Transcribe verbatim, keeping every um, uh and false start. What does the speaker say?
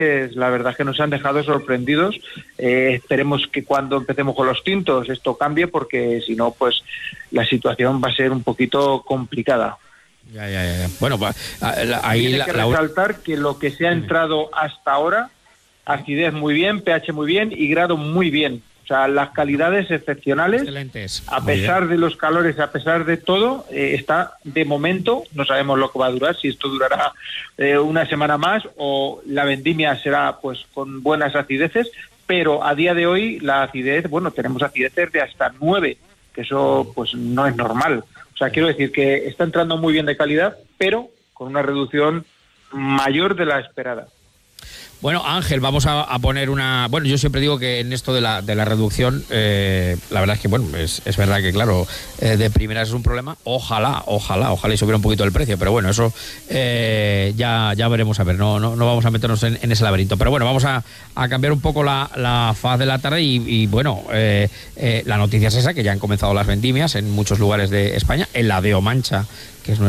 la verdad es que nos han dejado sorprendidos. Eh, esperemos que cuando empecemos con los tintos esto cambie, porque si no, pues la situación va a ser un poquito complicada. Ya, ya, ya. Bueno, pues ahí Tiene la, que la... resaltar que lo que se ha entrado hasta ahora, acidez muy bien, pH muy bien y grado muy bien. O sea, las calidades excepcionales. Excelentes. A pesar de los calores, a pesar de todo, eh, está de momento, no sabemos lo que va a durar, si esto durará eh, una semana más o la vendimia será pues con buenas acideces, pero a día de hoy la acidez, bueno, tenemos acideces de hasta nueve, que eso pues no es normal. O sea, quiero decir que está entrando muy bien de calidad, pero con una reducción mayor de la esperada. Bueno, Ángel, vamos a, a poner una... Bueno, yo siempre digo que en esto de la, de la reducción, eh, la verdad es que, bueno, es, es verdad que, claro, eh, de primeras es un problema. Ojalá, ojalá, ojalá y subiera un poquito el precio, pero bueno, eso eh, ya, ya veremos a ver. No, no, no vamos a meternos en, en ese laberinto. Pero bueno, vamos a, a cambiar un poco la, la faz de la tarde y, y bueno, eh, eh, la noticia es esa, que ya han comenzado las vendimias en muchos lugares de España, en la de Omancha, que es nuestra...